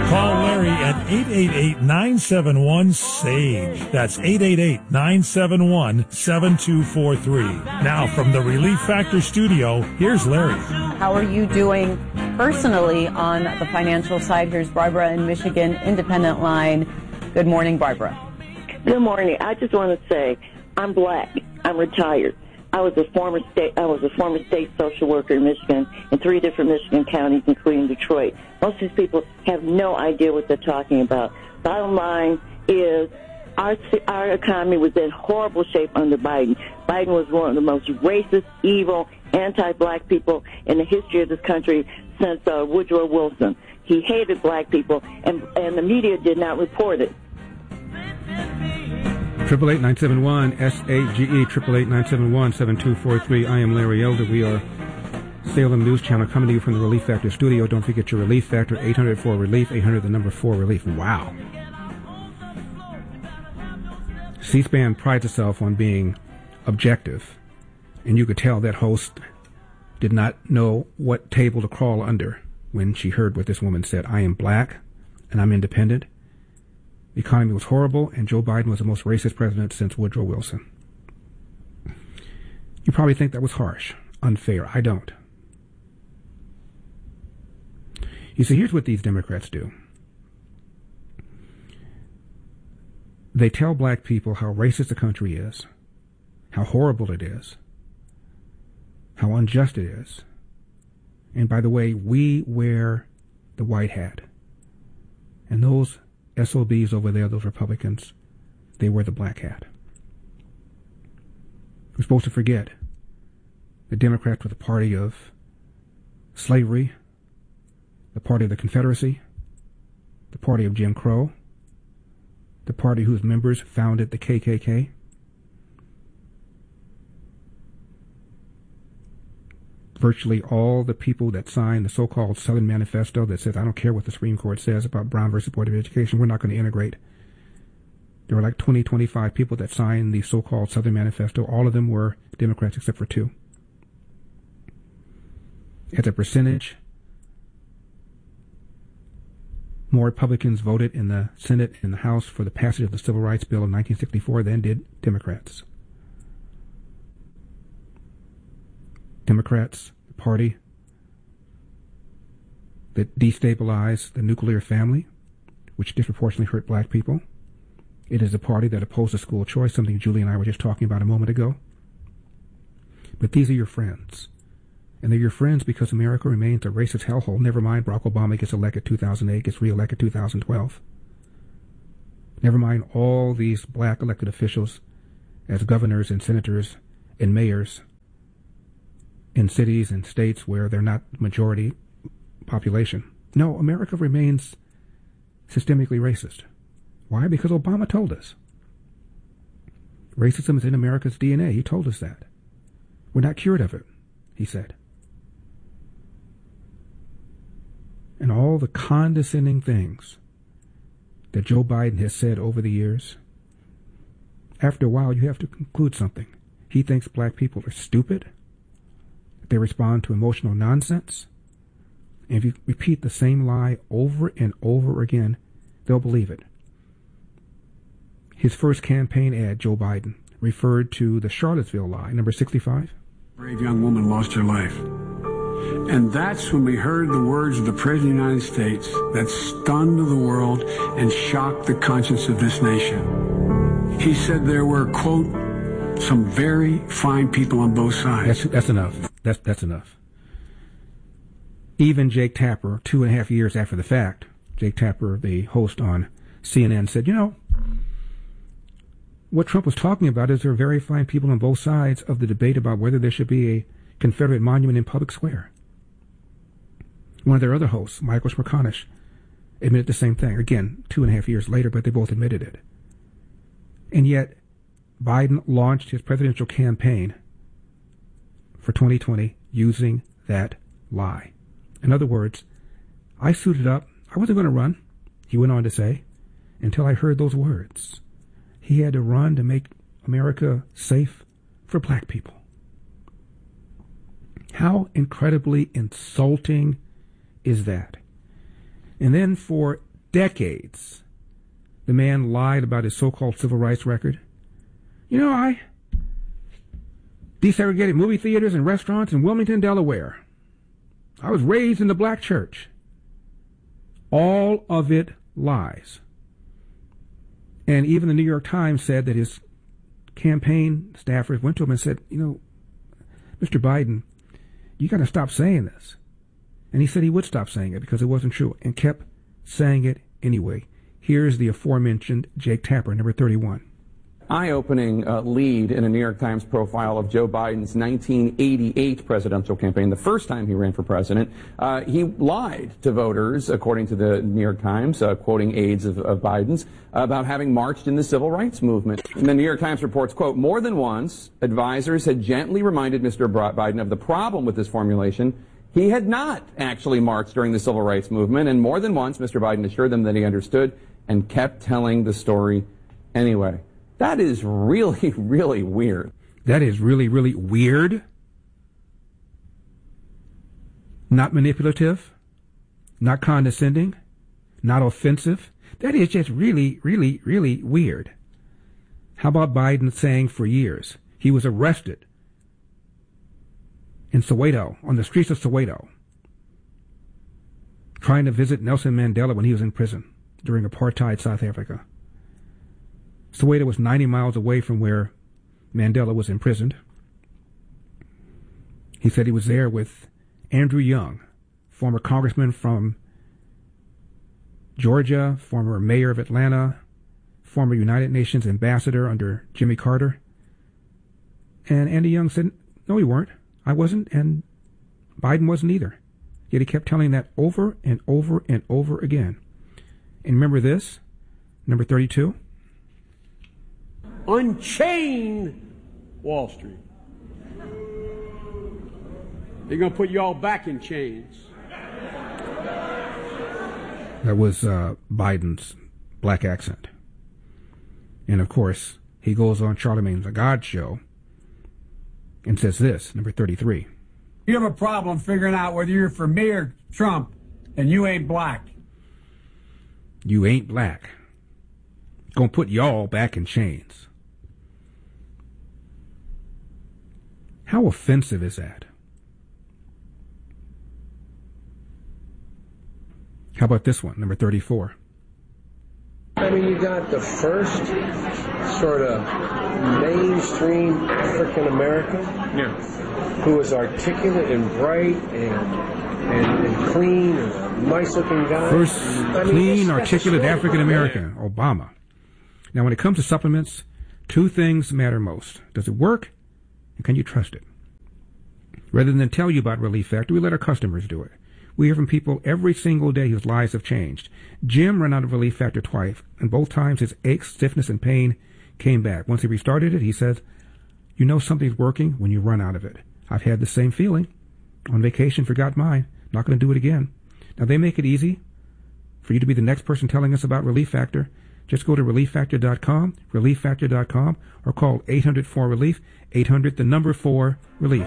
Call Larry at 888-971-SAGE. That's 888-971-7243. Now from the Relief Factor studio, here's Larry. How are you doing personally on the financial side? Here's Barbara in Michigan, Independent Line. Good morning, Barbara. Good morning. I just want to say I'm black. I'm retired. I was a former state social worker in Michigan, in 3 different Michigan counties, including Detroit. Most of these people have no idea what they're talking about. Bottom line is our economy was in horrible shape under Biden. Biden was one of the most racist, evil, anti-black people in the history of this country since Woodrow Wilson. He hated black people, and the media did not report it. 888-971-SAGE, 888-971-7243. I am Larry Elder. We are Salem News Channel coming to you from the Relief Factor studio. Don't forget your Relief Factor, 800-4RELIEF, 800-4RELIEF. Wow. C-SPAN prides itself on being objective, and you could tell that host did not know what table to crawl under when she heard what this woman said. I am black, and I'm independent. The economy was horrible, and Joe Biden was the most racist president since Woodrow Wilson. You probably think that was harsh, unfair. I don't. You see, here's what these Democrats do. They tell black people how racist the country is, how horrible it is, how unjust it is. And by the way, we wear the white hat. And those SOBs over there, those Republicans, they wear the black hat. We're supposed to forget the Democrats were the party of slavery, the party of the Confederacy, the party of Jim Crow, the party whose members founded the KKK. Virtually all the people that signed the so-called Southern Manifesto that says, I don't care what the Supreme Court says about Brown versus Board of Education, we're not going to integrate. There were like 20, 25 people that signed the so-called Southern Manifesto. All of them were Democrats except for 2. As a percentage, more Republicans voted in the Senate and the House for the passage of the Civil Rights Bill of 1964 than did Democrats. Democrats, the party that destabilized the nuclear family, which disproportionately hurt black people. It is the party that opposes school choice, something Julie and I were just talking about a moment ago. But these are your friends. And they're your friends because America remains a racist hellhole. Never mind Barack Obama gets elected 2008, gets reelected 2012. Never mind all these black elected officials as governors and senators and mayors in cities and states where they're not majority population. No, America remains systemically racist. Why? Because Obama told us. Racism is in America's DNA. He told us that. We're not cured of it, he said. And all the condescending things that Joe Biden has said over the years, after a while you have to conclude something. He thinks black people are stupid. They respond to emotional nonsense. And if you repeat the same lie over and over again, they'll believe it. His first campaign ad, Joe Biden, referred to the Charlottesville lie, number 65. A brave young woman lost her life. And that's when we heard the words of the President of the United States that stunned the world and shocked the conscience of this nation. He said there were, quote, some very fine people on both sides. That's enough. That's enough. Even Jake Tapper, 2.5 years after the fact, Jake Tapper, the host on CNN, said, you know, what Trump was talking about is there are very fine people on both sides of the debate about whether there should be a Confederate monument in public square. One of their other hosts, Michael Smerconish, admitted the same thing. Again, 2.5 years later, but they both admitted it. And yet, Biden launched his presidential campaign for 2020 using that lie. In other words, I suited up. I wasn't going to run, he went on to say, until I heard those words. He had to run to make America safe for black people. How incredibly insulting is that? And then for decades, the man lied about his so-called civil rights record. You know, I desegregated movie theaters and restaurants in Wilmington, Delaware. I was raised in the black church. All of it lies. And even the New York Times said that his campaign staffers went to him and said, you know, Mr. Biden, you got to stop saying this. And he said he would stop saying it because it wasn't true, and kept saying it anyway. Here's the aforementioned Jake Tapper, number 31. Eye-opening lead in a New York Times profile of Joe Biden's 1988 presidential campaign, the first time he ran for president. He lied to voters, according to the New York Times, quoting aides of Biden's, about having marched in the civil rights movement. And the New York Times reports, quote, more than once, advisors had gently reminded Mr. Biden of the problem with this formulation. He had not actually marched during the civil rights movement, and more than once, Mr. Biden assured them that he understood and kept telling the story anyway. That is really, really weird. That is really, really weird. Not manipulative. Not condescending. Not offensive. That is just really, really, really weird. How about Biden saying for years he was arrested in Soweto, on the streets of Soweto, trying to visit Nelson Mandela when he was in prison during apartheid South Africa. Soweto was 90 miles away from where Mandela was imprisoned. He said he was there with Andrew Young, former congressman from Georgia, former mayor of Atlanta, former United Nations ambassador under Jimmy Carter. And Andy Young said, no, we weren't. I wasn't, and Biden wasn't either. Yet he kept telling that over and over and over again. And remember this, number 32? Unchain Wall Street. They're going to put you all back in chains. That was Biden's black accent. And of course, he goes on Charlemagne's The God Show and says this, number 33. You have a problem figuring out whether you're for me or Trump, and you ain't black. You ain't black. Gonna put y'all back in chains. How offensive is that? How about this one, number 34? I mean, you got the first sort of mainstream African American who was articulate and bright and clean and a nice-looking guy. First clean, articulate African American, Obama. Now, when it comes to supplements, two things matter most. Does it work? And can you trust it? Rather than tell you about Relief Factor, we let our customers do it. We hear from people every single day whose lives have changed. Jim ran out of Relief Factor twice, and both times his aches, stiffness, and pain came back. Once he restarted it, he says, you know something's working when you run out of it. I've had the same feeling. On vacation, forgot mine. Not going to do it again. Now, they make it easy for you to be the next person telling us about Relief Factor. Just go to ReliefFactor.com, ReliefFactor.com, or call 800-4-RELIEF, 800-4-RELIEF.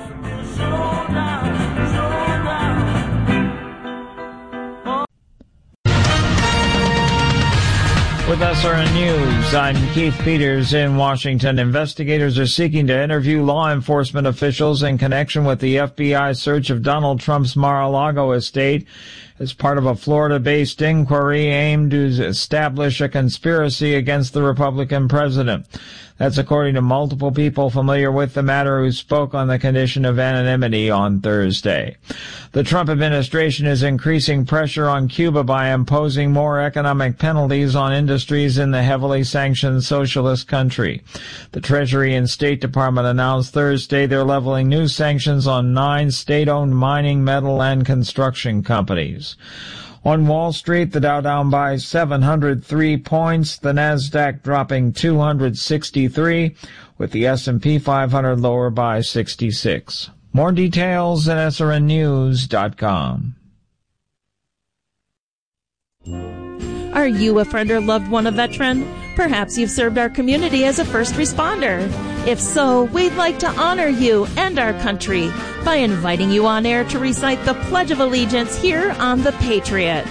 With SRN News, I'm Keith Peters in Washington. Investigators are seeking to interview law enforcement officials in connection with the FBI search of Donald Trump's Mar-a-Lago estate as part of a Florida-based inquiry aimed to establish a conspiracy against the Republican president. That's according to multiple people familiar with the matter who spoke on the condition of anonymity on Thursday. The Trump administration is increasing pressure on Cuba by imposing more economic penalties on industries in the heavily sanctioned socialist country. The Treasury and State Department announced Thursday they're leveling new sanctions on 9 state-owned mining, metal, and construction companies. On Wall Street, the Dow down by 703 points, the Nasdaq dropping 263, with the S&P 500 lower by 66. More details at srnnews.com. Are you a friend or loved one a veteran? Perhaps you've served our community as a first responder. If so, we'd like to honor you and our country by inviting you on air to recite the Pledge of Allegiance here on The Patriot.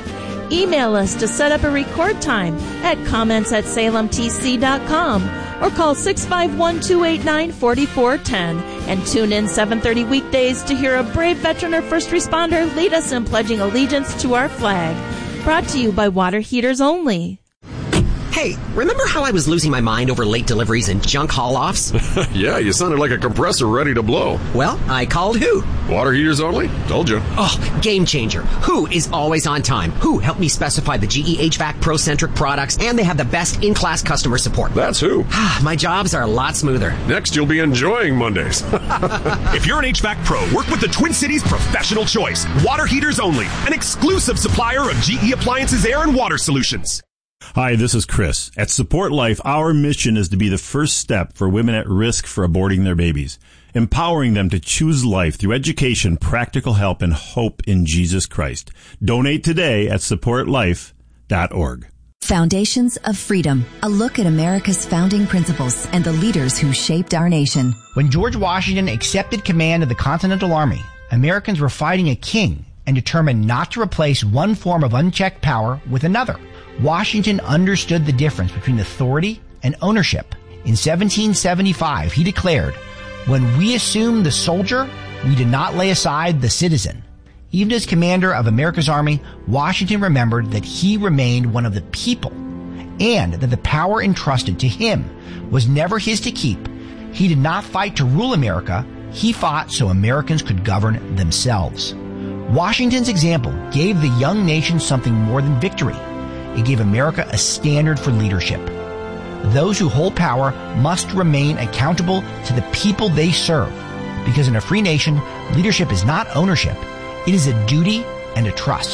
Email us to set up a record time at comments@salemtc.com or call 651-289-4410 and tune in 7:30 weekdays to hear a brave veteran or first responder lead us in pledging allegiance to our flag. Brought to you by Water Heaters Only. Hey, remember how I was losing my mind over late deliveries and junk haul-offs? Yeah, you sounded like a compressor ready to blow. Well, I called Who. Water Heaters Only? Told you. Oh, game changer. Who is always on time. Who helped me specify the GE HVAC Pro-Centric products, and they have the best in-class customer support. That's Who. My jobs are a lot smoother. Next, you'll be enjoying Mondays. If you're an HVAC pro, work with the Twin Cities Professional Choice. Water Heaters Only, an exclusive supplier of GE Appliances Air and Water Solutions. Hi, this is Chris. At Support Life, our mission is to be the first step for women at risk for aborting their babies, empowering them to choose life through education, practical help, and hope in Jesus Christ. Donate today at supportlife.org. Foundations of Freedom, a look at America's founding principles and the leaders who shaped our nation. When George Washington accepted command of the Continental Army, Americans were fighting a king and determined not to replace one form of unchecked power with another. Washington understood the difference between authority and ownership. In 1775, he declared, "When we assumed the soldier, we did not lay aside the citizen." Even as commander of America's army, Washington remembered that he remained one of the people and that the power entrusted to him was never his to keep. He did not fight to rule America. He fought so Americans could govern themselves. Washington's example gave the young nation something more than victory. It gave America a standard for leadership. Those who hold power must remain accountable to the people they serve, because in a free nation, leadership is not ownership. It is a duty and a trust.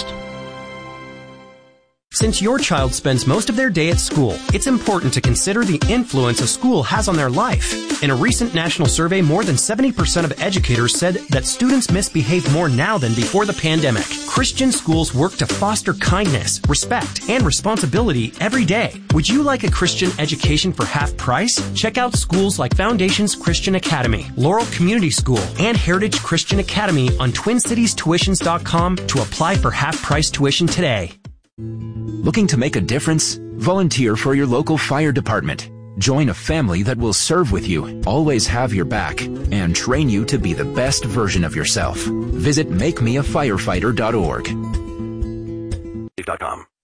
Since your child spends most of their day at school, it's important to consider the influence a school has on their life. In a recent national survey, more than 70% of educators said that students misbehave more now than before the pandemic. Christian schools work to foster kindness, respect, and responsibility every day. Would you like a Christian education for half price? Check out schools like Foundations Christian Academy, Laurel Community School, and Heritage Christian Academy on TwinCitiesTuitions.com to apply for half-price tuition today. Looking to make a difference? Volunteer for your local fire department. Join a family that will serve with you, always have your back, and train you to be the best version of yourself. Visit MakeMeAFirefighter.org.